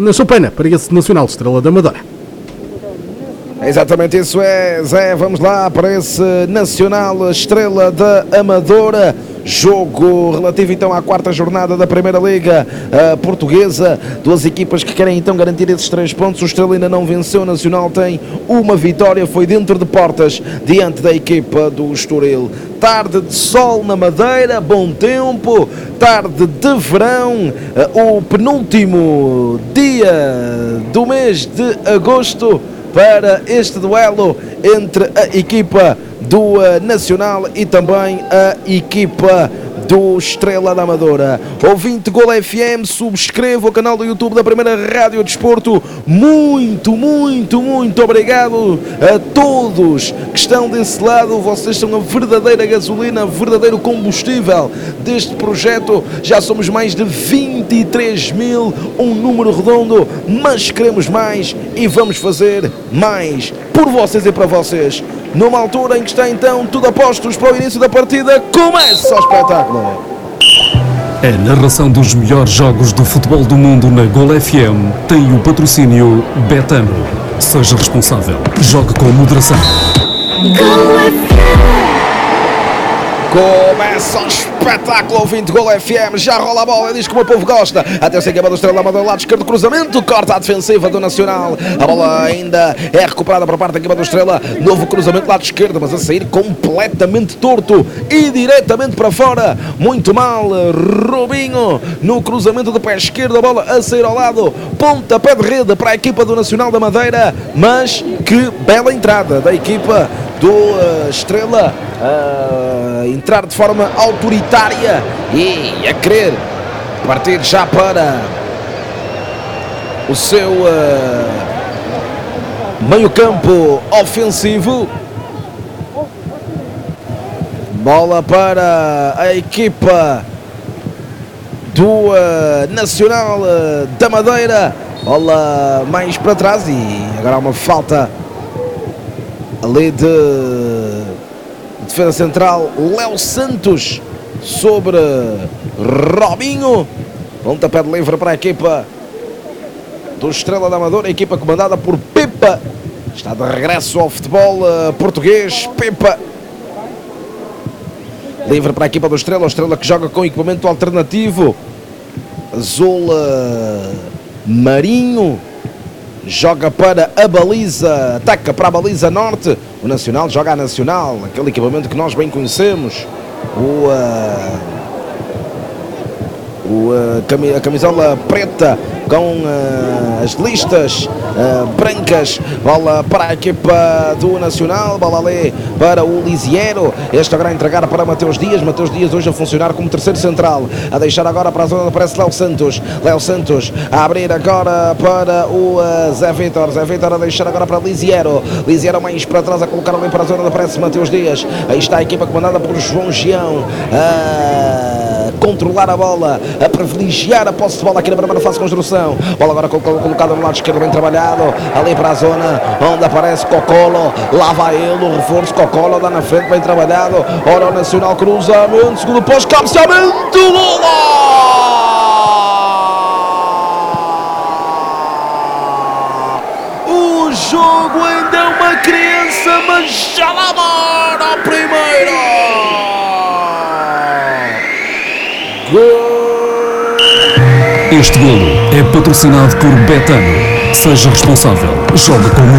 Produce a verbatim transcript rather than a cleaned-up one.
na sua pena para esse Nacional Estrela da Amadora. Exatamente isso é, Zé. Vamos lá para esse Nacional Estrela da Amadora. Jogo relativo então à quarta jornada da Primeira Liga uh, Portuguesa. Duas equipas que querem então garantir esses três pontos. O Estrela ainda não venceu. O Nacional tem uma vitória. Foi dentro de portas diante da equipa do Estoril. Tarde de sol na Madeira, bom tempo. Tarde de verão. Uh, o penúltimo dia do mês de agosto para este duelo entre a equipa do uh, Nacional e também a equipa do Estrela da Amadora. Ouvinte Gol F M, subscreva o canal do YouTube da Primeira Rádio Desporto. Muito, muito, muito obrigado a todos que estão desse lado. Vocês são a verdadeira gasolina, verdadeiro combustível deste projeto. Já somos mais de vinte e três mil, um número redondo, mas queremos mais e vamos fazer mais por vocês e para vocês. Numa altura em que está então tudo a postos para o início da partida, começa o espetáculo. A narração dos melhores jogos do futebol do mundo na Gol F M tem o patrocínio Betano. Seja responsável. Jogue com moderação. Gol F M. Começa o espetáculo, ouvinte Gol F M, já rola a bola, diz como o povo gosta. Atenção, equipa do Estrela da Amadora, lado esquerdo, cruzamento, corta a defensiva do Nacional. A bola ainda é recuperada por parte da equipa do Estrela. Novo cruzamento, lado esquerdo, mas a sair completamente torto e diretamente para fora. Muito mal, Robinho no cruzamento de pé esquerdo, a bola a sair ao lado. Pontapé de rede para a equipa do Nacional da Madeira, mas que bela entrada da equipa do uh, Estrela a uh, entrar de forma autoritária e a querer partir já para o seu uh, meio campo ofensivo. Bola para a equipa do uh, Nacional uh, da Madeira. Bola mais para trás e agora há uma falta ali de defesa central, Léo Santos sobre Robinho. Pontapé de livre para a equipa do Estrela da Amadora, a equipa comandada por Pepa. Está de regresso ao futebol uh, português. Pepa livre para a equipa do Estrela. O Estrela que joga com equipamento alternativo azul uh, marinho. Joga para a baliza, ataca para a baliza norte. O Nacional joga a Nacional, aquele equipamento que nós bem conhecemos. O, uh, o, uh, a camisola preta com uh, as listas uh, brancas. Bola para a equipa do Nacional, bola ali para o Lisiero. Este agora a entregar para Mateus Dias. Mateus Dias hoje a funcionar como terceiro central, a deixar agora para a zona, parece Léo Santos. Léo Santos a abrir agora para o uh, Zé Vitor. Zé Vitor a deixar agora para Lisiero. Lisiero mais para trás a colocar ali para a zona, parece Mateus Dias. Aí está a equipa comandada por João Gião a controlar a bola, a privilegiar a posse de bola aqui na primeira fase de construção. Bola agora colocada no lado esquerdo, bem trabalhado, ali para a zona onde aparece Cocolo. Lá vai ele, o reforço. Cocolo dá na frente, bem trabalhado. Ora o Nacional, cruzamento, segundo pós, cabeceamento, Lula! O jogo ainda é uma criança, mas já lá vai a primeira. Gol! Este golo é patrocinado por Betano. Seja responsável. Jogue com